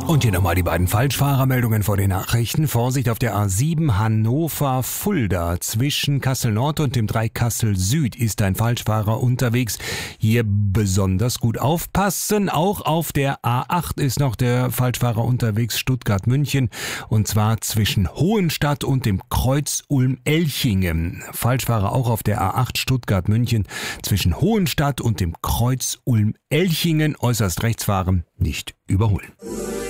Und hier nochmal die beiden Falschfahrermeldungen vor den Nachrichten. Vorsicht auf der A7 Hannover-Fulda. Zwischen Kassel-Nord und dem Dreieck Kassel-Süd ist ein Falschfahrer unterwegs. Hier besonders gut aufpassen. Auch auf der A8 ist noch der Falschfahrer unterwegs, Stuttgart-München. Und zwar zwischen Hohenstadt und dem Kreuz Ulm-Elchingen. Falschfahrer auch auf der A8 Stuttgart-München. Zwischen Hohenstadt und dem Kreuz Ulm-Elchingen. Äußerst rechts fahren, nicht überholen.